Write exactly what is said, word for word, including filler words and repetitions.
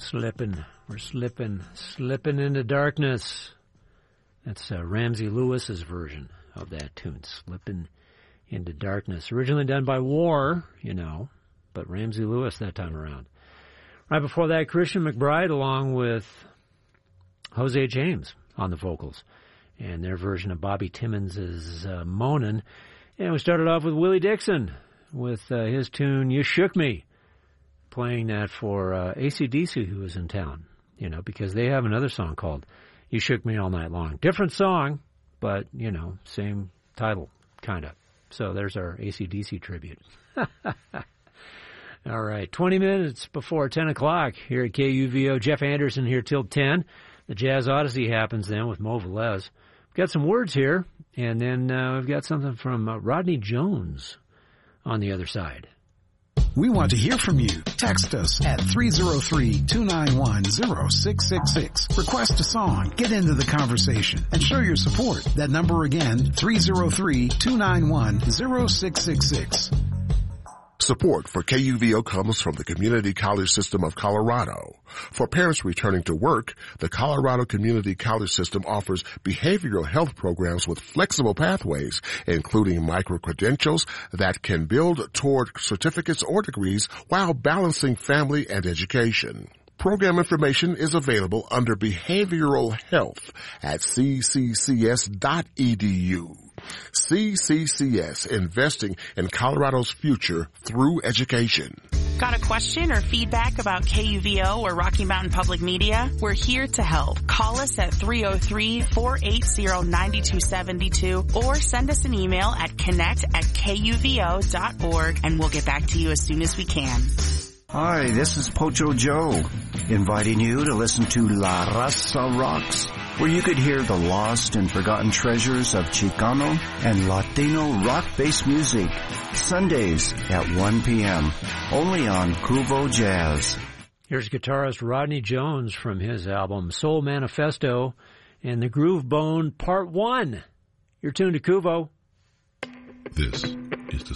slipping. We're slipping, slipping into darkness. That's uh, Ramsey Lewis's version of that tune, Slipping into Darkness. Originally done by War, you know, but Ramsey Lewis that time around. Right before that, Christian McBride along with Jose James on the vocals and their version of Bobby Timmons' uh, Moanin'. And we started off with Willie Dixon with uh, his tune, You Shook Me, playing that for uh, A C D C who was in town, you know, because they have another song called You Shook Me All Night Long. Different song, but, you know, same title, kind of. So there's our A C D C tribute. All right, twenty minutes before ten o'clock here at K U V O. Jeff Anderson here till ten. The Jazz Odyssey happens then with Mo Velez. We've got some words here, and then uh, we've got something from uh, Rodney Jones on the other side. We want to hear from you. Text us at three oh three, two nine one, oh six six six. Request a song, get into the conversation, and show your support. That number again, three oh three, two nine one, oh six six six. Support for K U V O comes from the Community College System of Colorado. For parents returning to work, the Colorado Community College System offers behavioral health programs with flexible pathways, including micro-credentials that can build toward certificates or degrees while balancing family and education. Program information is available under Behavioral Health at c c c s dot e d u. C C C S, investing in Colorado's future through education. Got a question or feedback about K U V O or Rocky Mountain Public Media? We're here to help. Call us at three oh three, four eight oh, nine two seven two or send us an email at connect at k u v o dot org and we'll get back to you as soon as we can. Hi, this is Pocho Joe, inviting you to listen to La Raza Rocks, where you could hear the lost and forgotten treasures of Chicano and Latino rock-based music, Sundays at one p.m., only on Cuvo Jazz. Here's guitarist Rodney Jones from his album Soul Manifesto and the Groove Bone Part one. You're tuned to Cuvo. This